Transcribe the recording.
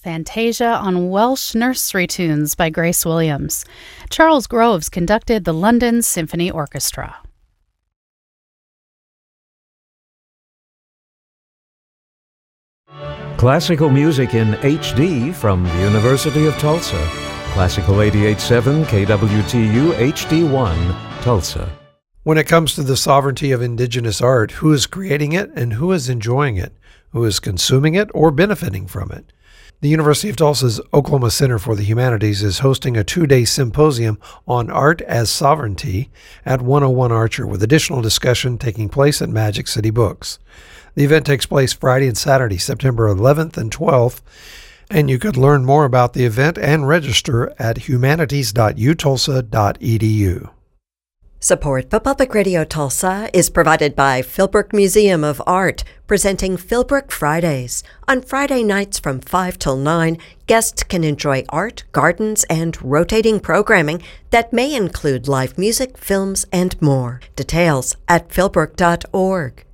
Fantasia on Welsh Nursery Tunes by Grace Williams. Charles Groves conducted the London Symphony Orchestra. Classical music in HD from the University of Tulsa. Classical 88.7 KWTU HD1, Tulsa. When it comes to the sovereignty of indigenous art, who is creating it and who is enjoying it? Who is consuming it or benefiting from it? The University of Tulsa's Oklahoma Center for the Humanities is hosting a 2-day symposium on art as sovereignty at 101 Archer, with additional discussion taking place at Magic City Books. The event takes place Friday and Saturday, September 11th and 12th, and you could learn more about the event and register at humanities.utulsa.edu. Support for Public Radio Tulsa is provided by Philbrook Museum of Art, presenting Philbrook Fridays. On Friday nights from 5 till 9, guests can enjoy art, gardens, and rotating programming that may include live music, films, and more. Details at philbrook.org.